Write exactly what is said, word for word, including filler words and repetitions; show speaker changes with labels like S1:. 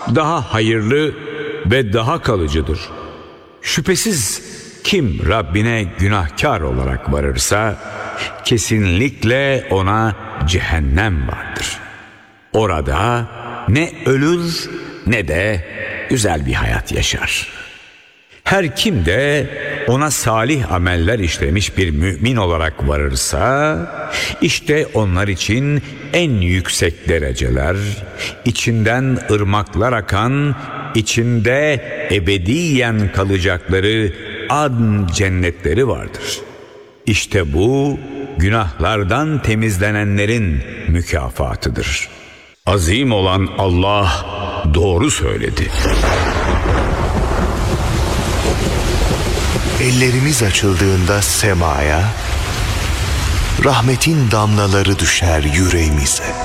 S1: daha hayırlı ve daha kalıcıdır. Şüphesiz kim Rabbine günahkar olarak varırsa kesinlikle ona cehennem vardır. Orada ne ölür ne de güzel bir hayat yaşar. Her kim de ona salih ameller işlemiş bir mümin olarak varırsa, işte onlar için en yüksek dereceler, içinden ırmaklar akan, içinde ebediyen kalacakları adn cennetleri vardır. İşte bu günahlardan temizlenenlerin mükafatıdır. Azim olan Allah doğru söyledi.
S2: Ellerimiz açıldığında semaya, rahmetin damlaları düşer yüreğimize.